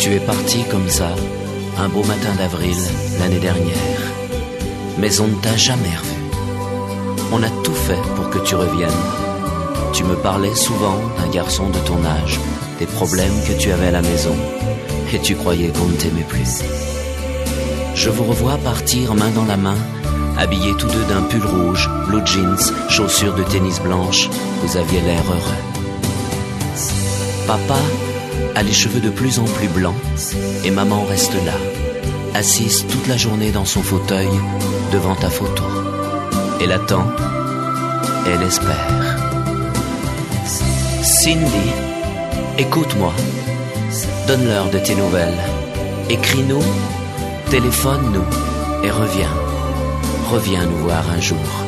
Tu es parti comme ça, un beau matin d'avril, l'année dernière. Mais on ne t'a jamais revu. On a tout fait pour que tu reviennes. Tu me parlais souvent d'un garçon de ton âge, des problèmes que tu avais à la maison, et tu croyais qu'on ne t'aimait plus. Je vous revois partir main dans la main, habillés tous deux d'un pull rouge, blue jeans, chaussures de tennis blanches. Vous aviez l'air heureux. Papa a les cheveux de plus en plus blancs et maman reste là, assise toute la journée dans son fauteuil devant ta photo. Elle attend, elle espère. Cindy, écoute-moi, donne-leur de tes nouvelles, écris-nous, téléphone-nous et reviens nous voir un jour.